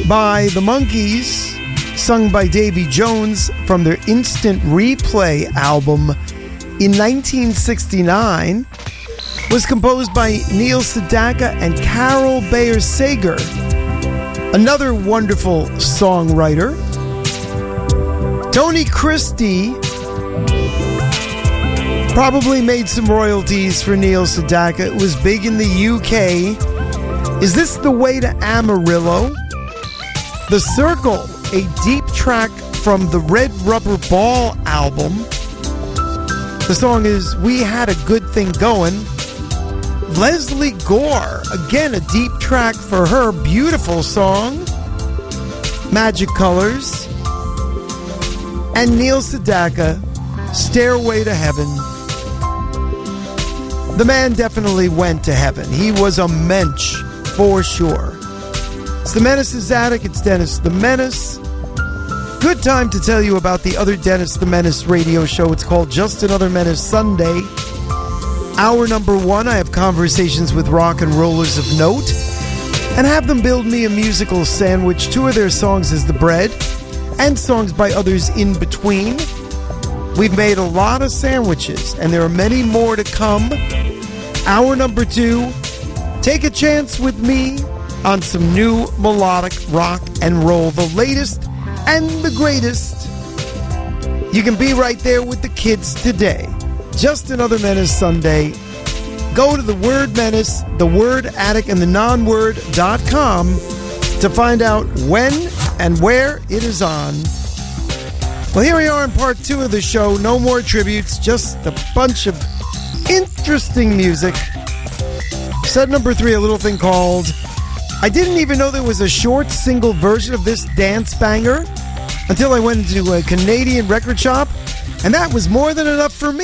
by the Monkees, sung by Davy Jones from their Instant Replay album in 1969, was composed by Neil Sedaka and Carol Bayer Sager, another wonderful songwriter. Tony Christie probably made some royalties for Neil Sedaka. It was big in the UK. Is This the Way to Amarillo? The Circle, a deep track from the Red Rubber Ball album. The song is We Had a Good Thing Going. Leslie Gore, again a deep track for her beautiful song, Magic Colors. And Neil Sedaka, Stairway to Heaven. The man definitely went to heaven. He was a mensch, for sure. It's the Menace's Attic. It's Dennis the Menace. Good time to tell you about the other Dennis the Menace radio show. It's called Just Another Menace Sunday. Hour number 1, I have conversations with rock and rollers of note and have them build me a musical sandwich. 2 of their songs is the bread and songs by others in between. We've made a lot of sandwiches and there are many more to come. Hour number 2, take a chance with me on some new melodic rock and roll, the latest and the greatest. You can be right there with the kids today. Just Another Menace Sunday. Go to the word menace, the word attic, and the nonword.com to find out when and where it is on. Well, here we are in part 2 of the show. No more tributes, just a bunch of interesting music. Set number 3, a little thing called I Didn't Even Know There Was a Short Single Version of This Dance Banger until I went into a Canadian record shop, and that was more than enough for me.